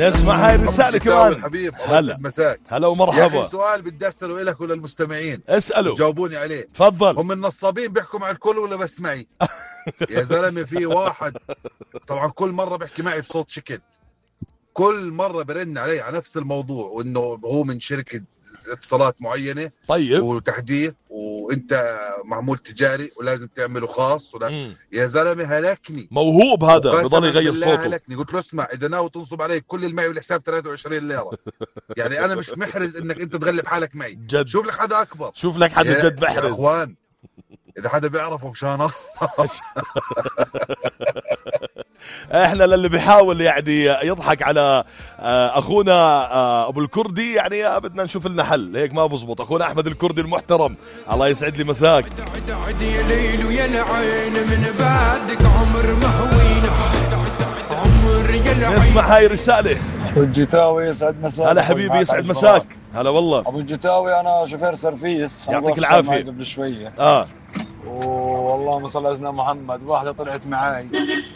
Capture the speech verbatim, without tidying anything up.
نسمع هاي الرسالة كمان. حبيب هلا مساك. هلا ومرحبا. يا سؤال بدي اساله لك وللمستمعين، اسألوا جاوبوني عليه. تفضل. هم النصابين بيحكوا مع الكل ولا بس معي؟ يا زلمه في واحد طبعا كل مره بيحكي معي بصوت شكل، كل مره برن علي على نفس الموضوع، وانه هو من شركه اتصالات معينه طيب وتحديث وانت معمول تجاري ولازم تعمله خاص ولا... يا زلمه هلكني، موهوب هذا بضل يغير صوته. هلكني. قلت له اسمع، اذا ناوي تنصب علي كل اللي معي بالحساب ثلاثة وعشرين ليره يعني انا مش محرز انك انت تغلب حالك معي جد. شوف لك حدا اكبر، شوف لك حدا جد محرز. يا اخوان اذا حدا بيعرفه مشان احنا للي بيحاول يعني يضحك على اخونا ابو الكردي يعني بدنا نشوف لنا حل، هيك ما بزبط. اخونا احمد الكردي المحترم، الله يسعد لي مساك. يا ليل ويا العين من بعدك عمر مهوينا، عمر يا العين. نسمع هاي الرسالة. ابو الجتاوي يسعد مساك. هلا حبيبي يسعد مساك. هلا والله ابو الجتاوي، انا شوفير سرفيس يعطيك العافية قبل شوية. اه والله ما صلى على سيدنا محمد، واحدة طلعت معاي